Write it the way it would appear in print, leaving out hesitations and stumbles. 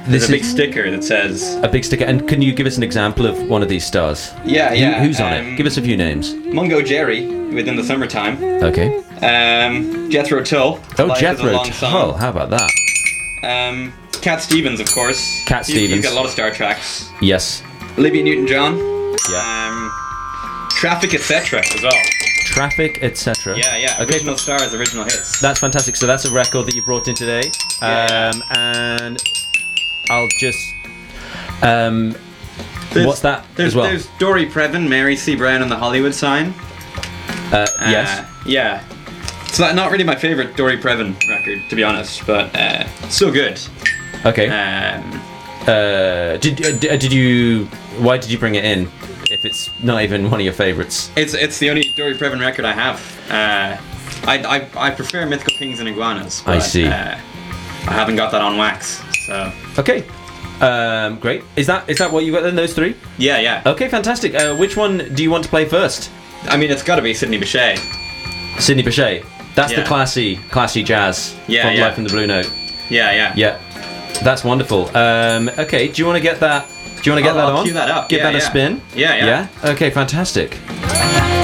There's a big sticker that says... A big sticker. And can you give us an example of one of these stars? Yeah. Who's on it? Give us a few names. Mungo Jerry, within the summertime. Okay. Jethro Tull. Oh, Jethro Tull. How about that? Cat Stevens, of course. Cat Stevens. He's got a lot of Star Treks. Yes. Olivia Newton-John. Yeah. Traffic, etc. as well. Traffic, etc. Yeah. Okay. Original stars, original hits. That's fantastic. So that's a record that you brought in today. And I'll just... what's that as well? There's Dory Previn, Mary C. Brown and the Hollywood Sign. Yes. Yeah. So that's not really my favourite Dory Previn record, to be honest, but still good. Okay. Did you... Why did you bring it in? If it's not even one of your favourites. It's the only Dory Previn record I have. I prefer Mythical Kings and Iguanas. But, I see. I haven't got that on wax, so... Okay. Great. Is that what you got then, those three? Yeah. Okay, fantastic. Which one do you want to play first? I mean, it's got to be Sidney Bechet. Sidney Bechet. That's the classy jazz from Life in the Blue Note. Yeah. That's wonderful. Okay, do you want to get that? I'll cue that up. Give that a spin? Yeah. Okay, fantastic.